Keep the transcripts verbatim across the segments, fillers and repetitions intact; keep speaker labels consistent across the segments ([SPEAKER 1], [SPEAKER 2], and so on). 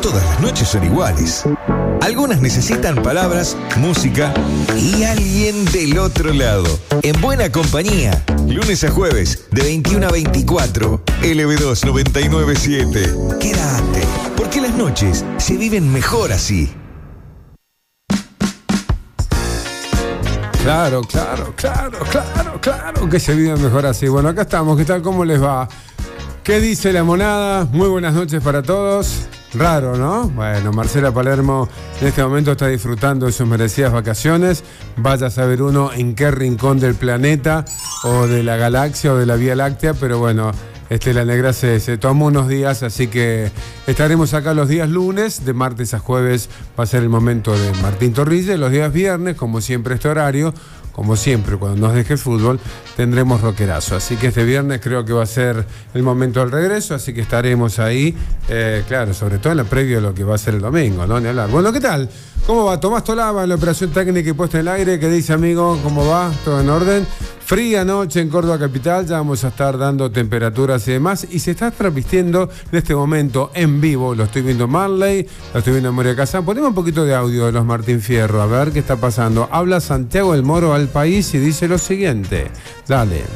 [SPEAKER 1] todas las noches son iguales. Algunas necesitan palabras, música y alguien del otro lado. En buena compañía, lunes a jueves, de veintiuno a veinticuatro, L B dos noventa y nueve siete. Quédate, porque las noches se viven mejor así.
[SPEAKER 2] Claro, claro, claro, claro, claro que se vive mejor así. Bueno, acá estamos. ¿Qué tal? ¿Cómo les va? ¿Qué dice la monada? Muy buenas noches para todos. Raro, ¿no? Bueno, Marcela Palermo en este momento está disfrutando de sus merecidas vacaciones. Vaya a saber uno en qué rincón del planeta o de la galaxia o de la Vía Láctea, pero bueno, este, la negra se, se tomó unos días, así que estaremos acá los días lunes, de martes a jueves va a ser el momento de Martín Torrille, los días viernes, como siempre este horario, como siempre, cuando nos deje el fútbol, tendremos rockerazo. Así que este viernes creo que va a ser el momento del regreso, así que estaremos ahí, eh, claro, sobre todo en la previa de lo que va a ser el domingo, ¿no? Ni hablar. Bueno, ¿qué tal? ¿Cómo va? Tomás Tolaba en la operación técnica y puesta en el aire. ¿Qué dice, amigo? ¿Cómo va? ¿Todo en orden? Fría noche en Córdoba capital, ya vamos a estar dando temperaturas y demás, y se está transmitiendo en este momento en vivo, lo estoy viendo en Marley, lo estoy viendo en Moria Kazán. Ponemos un poquito de audio de los Martín Fierro, a ver qué está pasando. Habla Santiago del Moro al país y dice lo siguiente. Dale.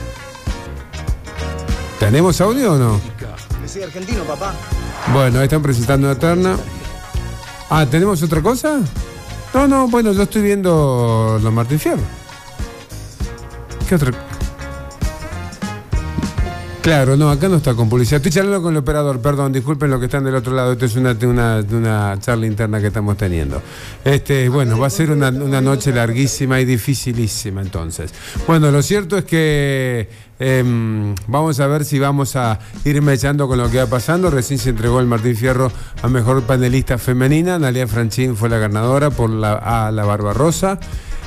[SPEAKER 2] ¿Tenemos audio o no?
[SPEAKER 3] Que soy argentino, papá.
[SPEAKER 2] Bueno, ahí están presentando una terna. Ah, ¿tenemos otra cosa? No, no, bueno, yo estoy viendo los Martín Fierro. ¿Qué otra? Claro, no, acá no está con publicidad. Estoy charlando con el operador, perdón, disculpen los que están del otro lado. Esto es una, una, una charla interna que estamos teniendo. Este, bueno, va a ser una, una noche larguísima y dificilísima entonces. Bueno, lo cierto es que eh, vamos a ver si vamos a irme echando con lo que va pasando. Recién se entregó el Martín Fierro a mejor panelista femenina. Analia Franchín fue la ganadora por la, a la Barbarosa.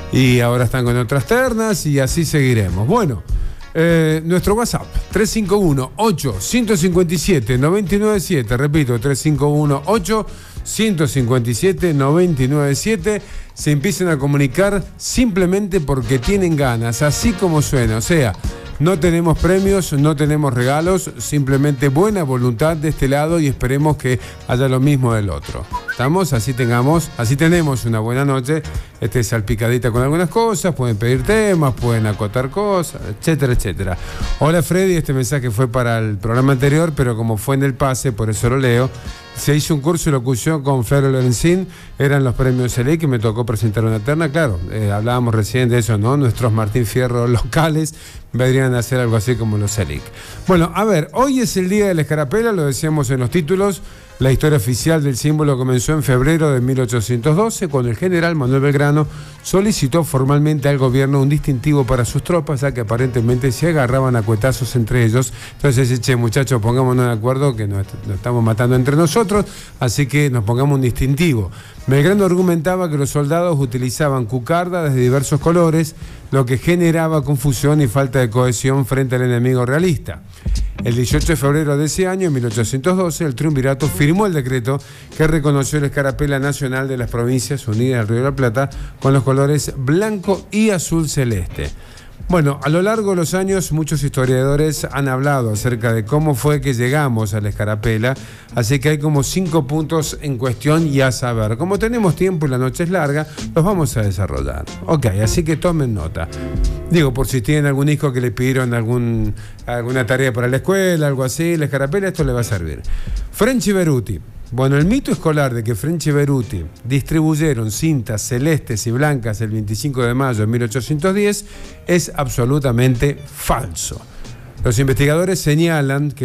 [SPEAKER 2] Y ahora están con otras ternas y así seguiremos. Bueno, eh, nuestro WhatsApp, tres cinco uno, ocho, uno cinco siete, nueve nueve siete. Repito, tres cinco uno, ocho, uno cinco siete, nueve nueve siete. Se empiezan a comunicar simplemente porque tienen ganas, así como suena. O sea, no tenemos premios, no tenemos regalos, simplemente buena voluntad de este lado y esperemos que haya lo mismo del otro. ¿Estamos? Así tengamos, así tenemos una buena noche, este, salpicadita con algunas cosas, pueden pedir temas, pueden acotar cosas, etcétera, etcétera. Hola Freddy, este mensaje fue para el programa anterior, pero como fue en el pase, por eso lo leo. Se hizo un curso de locución con Flero Lorenzín, eran los premios C E L I C y me tocó presentar una terna, claro, eh, hablábamos recién de eso, ¿no? Nuestros Martín Fierro locales vendrían a hacer algo así como los C E L I C. Bueno, a ver, hoy es el día de la escarapela, lo decíamos en los títulos. La historia oficial del símbolo comenzó en febrero de mil ochocientos doce, cuando el general Manuel Belgrano solicitó formalmente al gobierno un distintivo para sus tropas, ya que aparentemente se agarraban a cuetazos entre ellos. Entonces dice, che, muchachos, pongámonos de acuerdo que nos, nos estamos matando entre nosotros, así que nos pongamos un distintivo. Belgrano argumentaba que los soldados utilizaban cucardas de diversos colores, lo que generaba confusión y falta de cohesión frente al enemigo realista. El dieciocho de febrero de ese año, en mil ochocientos doce, el triunvirato firmó el decreto que reconoció la escarapela nacional de las Provincias Unidas del Río de la Plata con los colores blanco y azul celeste. Bueno, a lo largo de los años muchos historiadores han hablado acerca de cómo fue que llegamos a la escarapela, así que hay como cinco puntos en cuestión y a saber. Como tenemos tiempo y la noche es larga, los vamos a desarrollar. Ok, así que tomen nota. Digo, por si tienen algún hijo que le pidieron algún, alguna tarea para la escuela, algo así, la escarapela, esto le va a servir. French y Beruti. Bueno, el mito escolar de que French y Beruti distribuyeron cintas celestes y blancas el veinticinco de mayo de mil ochocientos diez es absolutamente falso. Los investigadores señalan que